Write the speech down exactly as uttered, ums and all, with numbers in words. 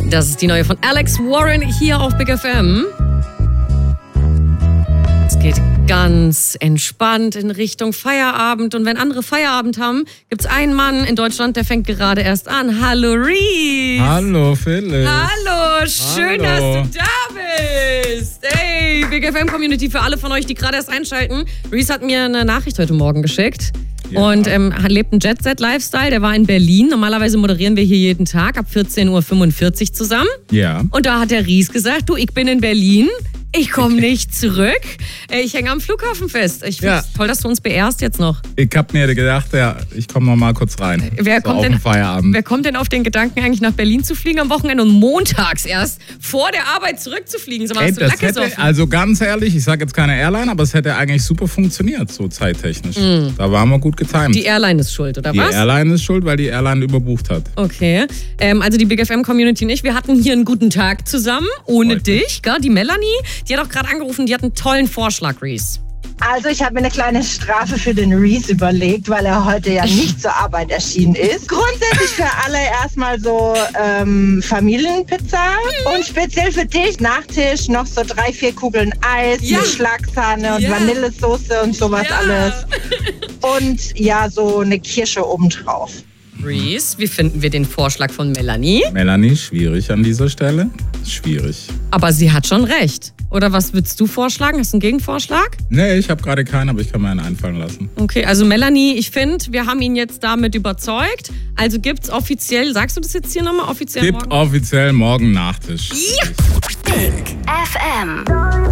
Das ist die neue von Alex Warren hier auf Big F M. Es geht ganz entspannt in Richtung Feierabend. Und wenn andere Feierabend haben, gibt es einen Mann in Deutschland, der fängt gerade erst an. Hallo Reese. Hallo Philipp. Hallo, schön, Hallo. dass du da bist. Hey, Big F M-Community, für alle von euch, die gerade erst einschalten. Reese hat mir eine Nachricht heute Morgen geschickt. Ja. Und ähm, lebt einen Jet-Set-Lifestyle. Der war in Berlin. Normalerweise moderieren wir hier jeden Tag ab vierzehn Uhr fünfundvierzig zusammen. Ja. Und da hat der Reese gesagt, du, ich bin in Berlin. Ich komme nicht zurück. Ich hänge am Flughafen fest. Ich finde es ja. toll, dass du uns beehrst jetzt noch. Ich habe mir gedacht, ja, ich komme noch mal kurz rein. Wer, so kommt auf denn, den Feierabend. wer kommt denn auf den Gedanken, eigentlich nach Berlin zu fliegen am Wochenende und montags erst vor der Arbeit zurückzufliegen? Sag mal, Ey, hast du das Lack hätte, gesoffen? also ganz ehrlich, ich sage jetzt keine Airline, aber es hätte eigentlich super funktioniert, so zeittechnisch. Mm. Da waren wir gut getimed. Die Airline ist schuld, oder die was? Die Airline ist schuld, weil die Airline überbucht hat. Okay. Ähm, also die Big F M-Community und ich, wir hatten hier einen guten Tag zusammen, ohne Freut dich. Gell? Die Melanie, die hat auch gerade angerufen, die hat einen tollen Vorschlag, Reese. Also ich habe mir eine kleine Strafe für den Reese überlegt, weil er heute ja nicht zur Arbeit erschienen ist. Grundsätzlich für alle erstmal so ähm, Familienpizza und speziell für dich Nachtisch noch so drei, vier Kugeln Eis ja. mit Schlagsahne und ja. Vanillesoße und sowas ja. alles. Und ja, so eine Kirsche obendrauf. Reese, wie finden wir den Vorschlag von Melanie? Melanie, schwierig an dieser Stelle. Schwierig. Aber sie hat schon recht. Oder was würdest du vorschlagen? Hast du einen Gegenvorschlag? Nee, ich habe gerade keinen, aber ich kann mir einen einfallen lassen. Okay, also Melanie, ich finde, wir haben ihn jetzt damit überzeugt. Also gibt's offiziell, sagst du das jetzt hier nochmal offiziell Gibt morgen? offiziell morgen Nachtisch. Ja. Big F M.